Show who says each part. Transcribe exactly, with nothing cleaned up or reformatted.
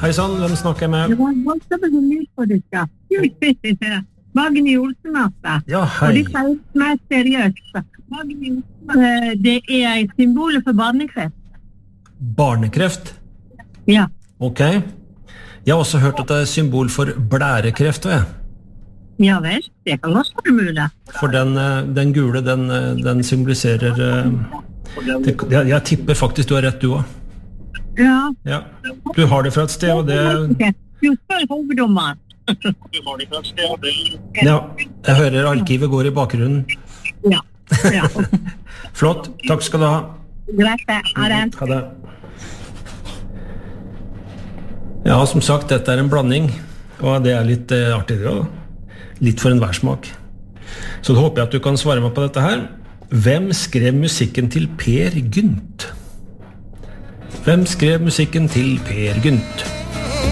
Speaker 1: Hei sann, hvem snakker jeg med?
Speaker 2: Det var også på sånn nytt på det skal. Magni Olsen-natta.
Speaker 1: Ja, hei.
Speaker 2: Og det er mer seriøst. Magni Olsen, det er et symbol for barnekreft.
Speaker 1: Barnekreft?
Speaker 2: Ja.
Speaker 1: Ok. Jeg har også hørt at det er symbol for blærekreft, vet jeg.
Speaker 2: Ja vel, det kan også være mulig.
Speaker 1: For den, den gule, den, den symboliserer... Det, jeg, jeg tipper faktisk du har rett, du også.
Speaker 2: Ja.
Speaker 1: Ja. Du har det fra et sted, og det...
Speaker 2: Du spør hoveddommeren.
Speaker 1: Ja, jeg hører arkivet går i bakgrunnen.
Speaker 2: Ja. Ja.
Speaker 1: Flott, takk skal du ha.
Speaker 2: Greit, ha det.
Speaker 1: Ha det. Ja, som sagt, dette er en blanding, og det er litt eh, artig det også. Litt for en værsmak. Så da håper jeg at du kan svare meg på dette her. Hvem skrev musikken til Per Gynt? Hvem skrev musikken til Per Gynt?